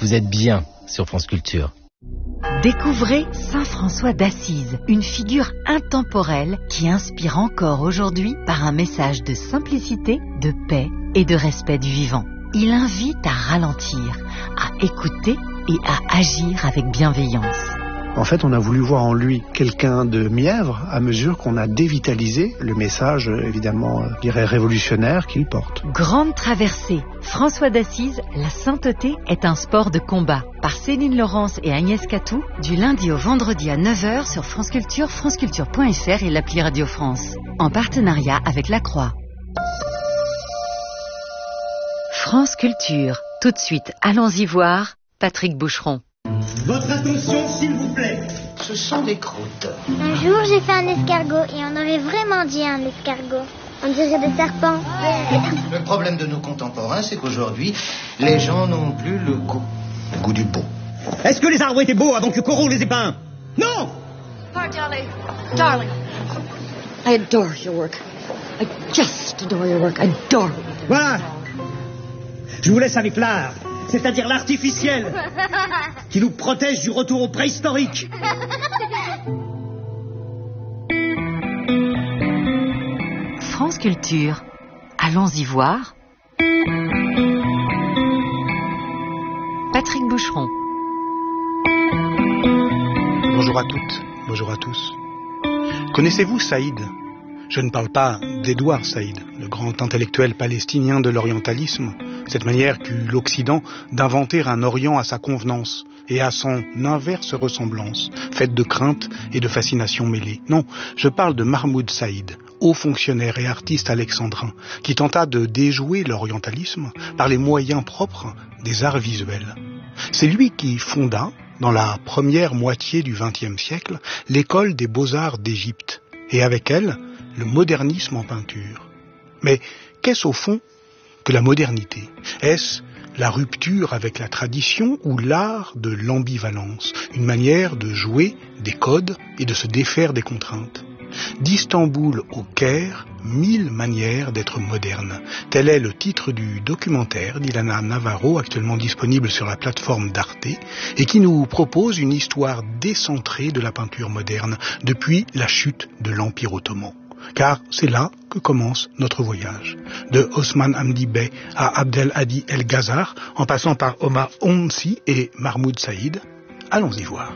vous êtes bien sur France Culture. Découvrez Saint François d'Assise, une figure intemporelle qui inspire encore aujourd'hui par un message de simplicité, de paix et de respect du vivant. Il invite à ralentir, à écouter et à agir avec bienveillance. En fait, on a voulu voir en lui quelqu'un de mièvre à mesure qu'on a dévitalisé le message, évidemment, je dirais révolutionnaire qu'il porte. Grande traversée. François d'Assise, la sainteté est un sport de combat. Par Céline Laurence et Agnès Catou, du lundi au vendredi à 9h sur France Culture, franceculture.fr et l'appli Radio France. En partenariat avec La Croix. France Culture. Tout de suite, allons-y voir Patrick Boucheron. Votre attention, s'il vous plaît. Ce sont des croûtes. Un jour, j'ai fait un escargot et on aurait vraiment dit un escargot. On dirait des serpents. Le problème de nos contemporains, c'est qu'aujourd'hui, les gens n'ont plus le goût du beau. Est-ce que les arbres étaient beaux avant que Corot les ait peints? Non! Hi, darling, I adore your work. I just adore your work. I adore it. Voilà. Je vous laisse avec l'art, c'est-à-dire l'artificiel, qui nous protège du retour au préhistorique. France Culture. Allons-y voir. Patrick Boucheron. Bonjour à toutes, bonjour à tous. Connaissez-vous Saïd ? Je ne parle pas d'Édouard Saïd, le grand intellectuel palestinien de l'orientalisme, cette manière qu'eut l'Occident d'inventer un Orient à sa convenance et à son inverse ressemblance, faite de crainte et de fascination mêlées. Non, je parle de Mahmoud Saïd, haut fonctionnaire et artiste alexandrin, qui tenta de déjouer l'orientalisme par les moyens propres des arts visuels. C'est lui qui fonda, dans la première moitié du XXe siècle, l'école des beaux-arts d'Égypte, et avec elle, le modernisme en peinture. Mais qu'est-ce au fond que la modernité? Est-ce la rupture avec la tradition ou l'art de l'ambivalence, une manière de jouer des codes et de se défaire des contraintes? D'Istanbul au Caire, 1000 manières d'être moderne. Tel est le titre du documentaire d'Ilana Navarro, actuellement disponible sur la plateforme d'Arte, et qui nous propose une histoire décentrée de la peinture moderne depuis la chute de l'Empire ottoman. Car c'est là que commence notre voyage. De Osman Hamdi Bey à Abdel Hadi El Ghazar, en passant par Omar Onsi et Mahmoud Saïd, allons-y voir.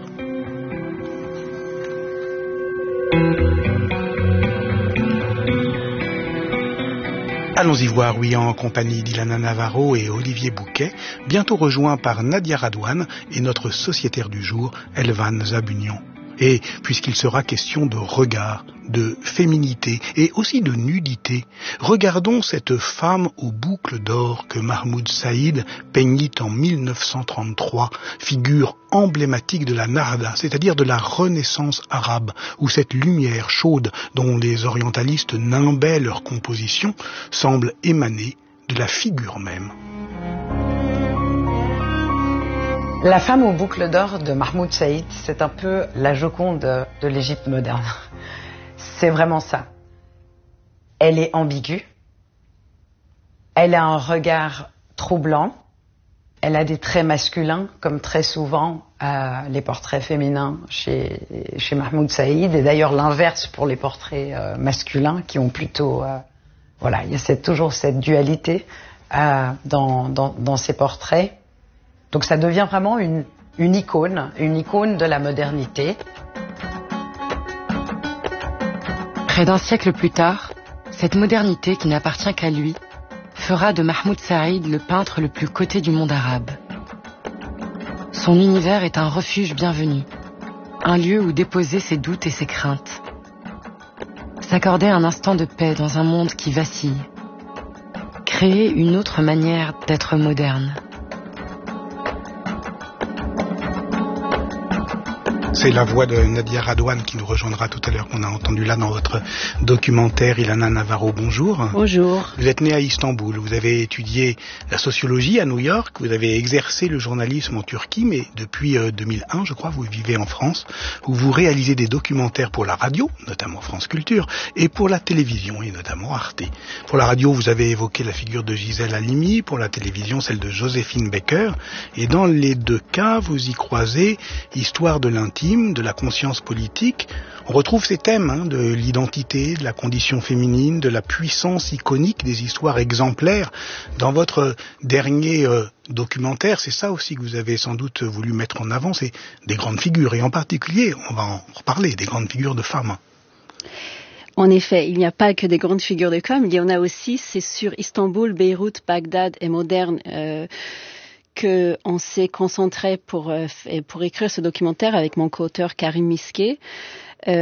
Allons-y voir, oui, en compagnie d'Ilana Navarro et Olivier Bouquet, bientôt rejoints par Nadia Radouane et notre sociétaire du jour, Elvan Zabunian. Et puisqu'il sera question de regard, de féminité et aussi de nudité, regardons cette femme aux boucles d'or que Mahmoud Saïd peignit en 1933, figure emblématique de la Narda, c'est-à-dire de la Renaissance arabe, où cette lumière chaude dont les orientalistes nimbaient leur composition semble émaner de la figure même. La femme aux boucles d'or de Mahmoud Saïd, c'est un peu la Joconde de l'Égypte moderne. C'est vraiment ça. Elle est ambiguë, elle a un regard troublant, elle a des traits masculins, comme très souvent les portraits féminins chez Mahmoud Saïd, et d'ailleurs l'inverse pour les portraits masculins qui ont plutôt... voilà, il y a toujours cette dualité dans ces portraits. Donc ça devient vraiment une icône de la modernité. Près d'un siècle plus tard, cette modernité qui n'appartient qu'à lui fera de Mahmoud Saïd le peintre le plus coté du monde arabe. Son univers est un refuge bienvenu, un lieu où déposer ses doutes et ses craintes. S'accorder un instant de paix dans un monde qui vacille. Créer une autre manière d'être moderne. C'est la voix de Nadia Radouane qui nous rejoindra tout à l'heure, qu'on a entendu là dans votre documentaire. Ilana Navarro, bonjour. Bonjour. Vous êtes née à Istanbul, vous avez étudié la sociologie à New York, vous avez exercé le journalisme en Turquie, mais depuis 2001, je crois, vous vivez en France, où vous réalisez des documentaires pour la radio, notamment France Culture, et pour la télévision, et notamment Arte. Pour la radio, vous avez évoqué la figure de Gisèle Halimi, pour la télévision, celle de Joséphine Baker, et dans les deux cas, vous y croisez histoire de l'intime, de la conscience politique. On retrouve ces thèmes de l'identité, de la condition féminine, de la puissance iconique des histoires exemplaires. Dans votre dernier documentaire, c'est ça aussi que vous avez sans doute voulu mettre en avant, c'est des grandes figures, et en particulier, on va en reparler, des grandes figures de femmes. En effet, il n'y a pas que des grandes figures de femmes, il y en a aussi, c'est sur Istanbul, Beyrouth, Bagdad et Moderne, qu'on s'est concentré pour écrire ce documentaire avec mon co-auteur Karim Miske, qui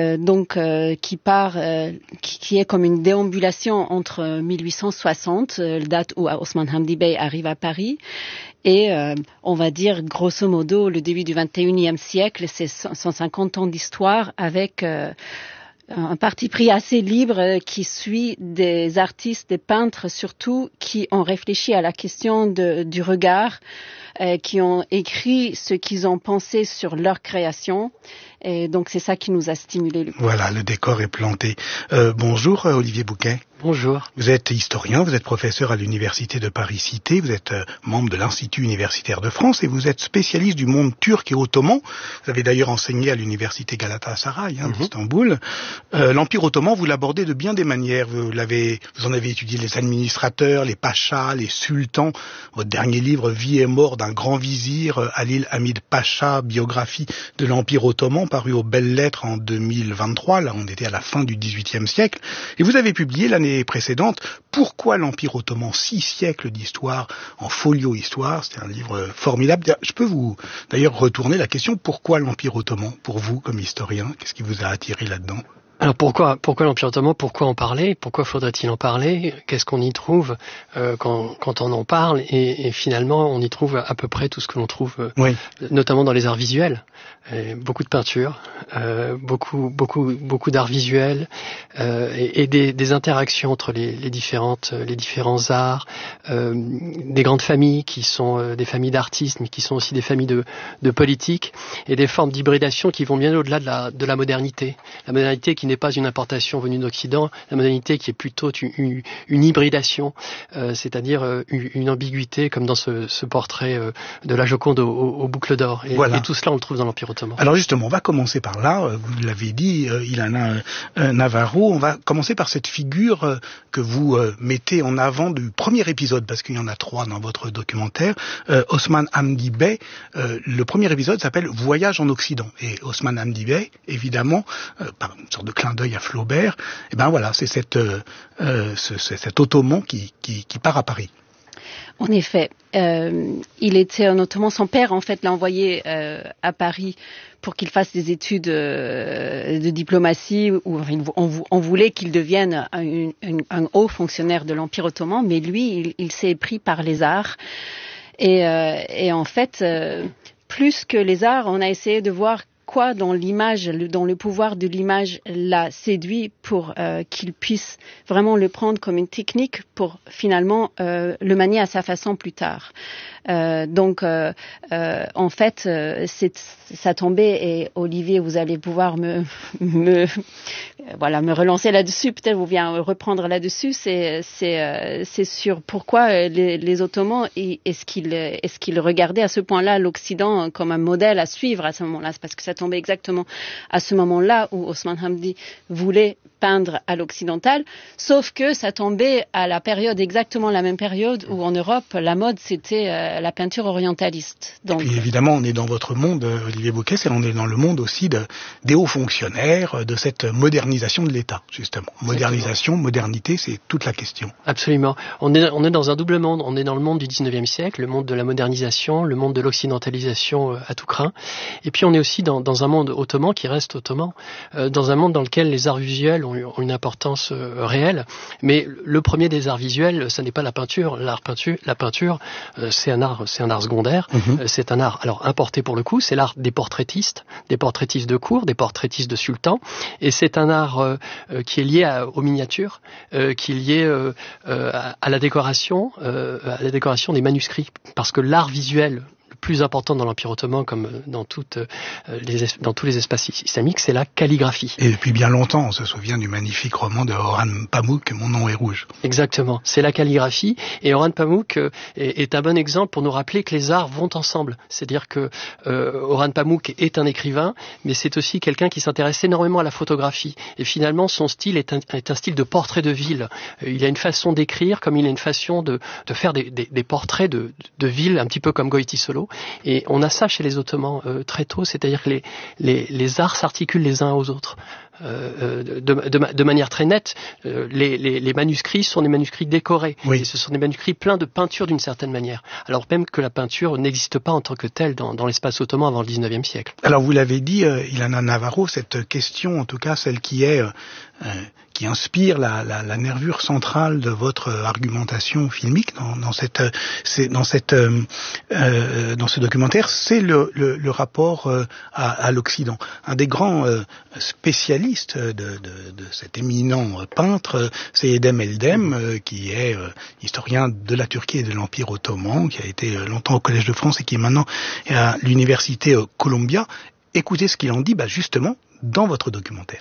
est comme une déambulation entre 1860, date où Osman Hamdi Bey arrive à Paris, et on va dire grosso modo le début du 21e siècle, c'est 150 ans d'histoire avec un parti pris assez libre qui suit des artistes, des peintres surtout, qui ont réfléchi à la question du regard, qui ont écrit ce qu'ils ont pensé sur leur création. Et donc c'est ça qui nous a stimulés le plus. Voilà, le décor est planté. Bonjour Olivier Bouquet. Bonjour. Vous êtes historien, vous êtes professeur à l'université de Paris-Cité, vous êtes membre de l'Institut universitaire de France et vous êtes spécialiste du monde turc et ottoman. Vous avez d'ailleurs enseigné à l'université Galatasaray d'Istanbul. L'Empire ottoman, vous l'abordez de bien des manières. Vous en avez étudié les administrateurs, les pachas, les sultans. Votre dernier livre, Vie et mort d'un grand vizir, Halil Hamid Pacha, biographie de l'Empire ottoman, paru aux Belles Lettres en 2023. Là, on était à la fin du XVIIIe siècle. Et vous avez publié l'année précédente Pourquoi l'Empire ottoman, 6 siècles d'histoire en folio histoire. C'est un livre formidable. Je peux vous d'ailleurs retourner la question, pourquoi l'Empire ottoman pour vous comme historien? Qu'est-ce qui vous a attiré là-dedans? Alors pourquoi l'Empire ottoman? Pourquoi en parler? Pourquoi faudrait-il en parler? Qu'est-ce qu'on y trouve quand on en parle? Et finalement, on y trouve à peu près tout ce que l'on trouve, notamment dans les arts visuels. Beaucoup de peinture, beaucoup d'art visuel, et des interactions entre les différents arts, des grandes familles qui sont des familles d'artistes, mais qui sont aussi des familles de politiques, et des formes d'hybridation qui vont bien au-delà de la modernité. La modernité qui n'est pas une importation venue d'Occident, la modernité qui est plutôt une hybridation, c'est-à-dire une ambiguïté, comme dans ce portrait de la Joconde aux boucles d'or. Et tout cela, on le trouve dans l'Empire ottoman. Alors justement, on va commencer par là, vous l'avez dit, Ilana Navarro, on va commencer par cette figure que vous mettez en avant du premier épisode, parce qu'il y en a 3 dans votre documentaire, Osman Hamdi Bey. Le premier épisode s'appelle Voyage en Occident. Et Osman Hamdi Bey, évidemment, par une sorte de clin d'œil à Flaubert, et ben voilà, c'est cet ottoman qui part à Paris. En effet, il était un ottoman. Son père, en fait, l'a envoyé à Paris pour qu'il fasse des études de diplomatie, où on voulait qu'il devienne un haut fonctionnaire de l'Empire ottoman, mais lui, il s'est pris par les arts. Et en fait, plus que les arts, on a essayé de voir quoi dans l'image, dans le pouvoir de l'image l'a séduit pour qu'il puisse vraiment le prendre comme une technique pour finalement le manier à sa façon plus tard. En fait, ça tombait, et Olivier, vous allez pouvoir me relancer là-dessus, peut-être vous bien reprendre là-dessus. C'est sur pourquoi les Ottomans, est-ce qu'ils regardaient à ce point-là l'Occident comme un modèle à suivre à ce moment-là. C'est parce que ça tombait exactement à ce moment-là où Osman Hamdi voulait peindre à l'occidental, sauf que ça tombait à exactement la même période où en Europe, la mode, c'était la peinture orientaliste. Donc, et puis évidemment, on est dans votre monde, Olivier Bouquet, on est dans le monde aussi des hauts fonctionnaires, de cette modernisation de l'État, justement. Modernisation, modernité, c'est toute la question. Absolument. On est dans un double monde. On est dans le monde du 19e siècle, le monde de la modernisation, le monde de l'occidentalisation à tout crin. Et puis on est aussi dans un monde ottoman qui reste ottoman, dans un monde dans lequel les arts visuels ont une importance réelle. Mais le premier des arts visuels, ça n'est pas la peinture. La peinture, c'est un art secondaire. C'est un art, alors importé pour le coup, c'est l'art des portraitistes de cour, des portraitistes de sultans. Et c'est un art qui est lié aux miniatures, qui est lié à la décoration des manuscrits. Parce que l'art visuel plus important dans l'Empire ottoman, comme dans tous les espaces islamiques, c'est la calligraphie. Et depuis bien longtemps, on se souvient du magnifique roman de Orhan Pamuk, Mon nom est rouge. Exactement, c'est la calligraphie. Et Orhan Pamuk est un bon exemple pour nous rappeler que les arts vont ensemble. C'est-à-dire que Orhan Pamuk est un écrivain, mais c'est aussi quelqu'un qui s'intéresse énormément à la photographie. Et finalement, son style est un style de portrait de ville. Il a une façon d'écrire, comme il a une façon de faire des portraits de ville, un petit peu comme Goïti-Solo. Et on a ça chez les Ottomans très tôt, c'est-à-dire que les arts s'articulent les uns aux autres. De manière très nette, les manuscrits sont des manuscrits décorés. Oui. Et ce sont des manuscrits pleins de peinture d'une certaine manière. Alors même que la peinture n'existe pas en tant que telle dans l'espace ottoman avant le 19e siècle. Alors vous l'avez dit, Ilana Navarro, cette question, en tout cas celle qui inspire la nervure centrale de votre argumentation filmique dans ce documentaire, c'est le rapport à l'Occident. Un des grands spécialistes de cet éminent peintre, c'est Edhem Eldem, qui est historien de la Turquie et de l'Empire ottoman, qui a été longtemps au Collège de France et qui est maintenant à l'université Columbia. Écoutez ce qu'il en dit justement dans votre documentaire.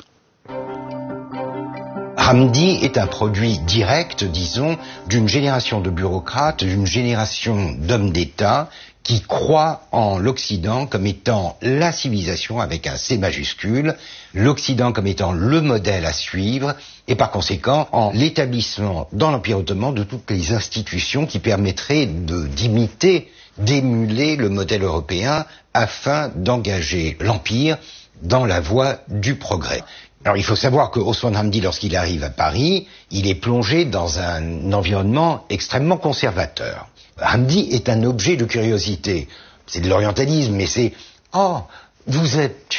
Hamdi est un produit direct, disons, d'une génération de bureaucrates, d'une génération d'hommes d'État qui croient en l'Occident comme étant la civilisation avec un C majuscule, l'Occident comme étant le modèle à suivre, et par conséquent en l'établissement dans l'Empire ottoman de toutes les institutions qui permettraient d'imiter, d'émuler le modèle européen afin d'engager l'Empire dans la voie du progrès. Alors il faut savoir que Osman Hamdi, lorsqu'il arrive à Paris, il est plongé dans un environnement extrêmement conservateur. Hamdi est un objet de curiosité. C'est de l'orientalisme, mais c'est « Oh, vous êtes